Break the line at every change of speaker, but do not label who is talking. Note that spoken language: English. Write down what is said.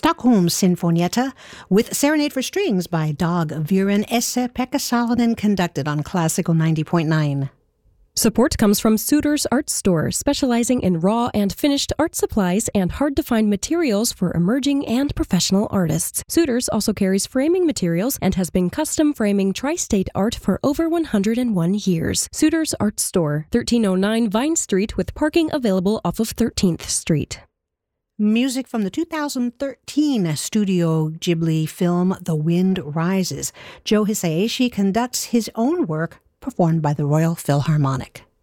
Stockholm Sinfonietta with Serenade for Strings by Dag Viren Esse-Pekka Salonen, conducted on Classical 90.9.
Support comes from Suter's Art Store, specializing in raw and finished art supplies and hard-to-find materials for emerging and professional artists. Suter's also carries framing materials and has been custom framing tri-state art for over 101 years. Suter's Art Store, 1309 Vine Street, with parking available off of 13th Street.
Music from the 2013 Studio Ghibli film The Wind Rises. Joe Hisaishi conducts his own work, performed by the Royal Philharmonic.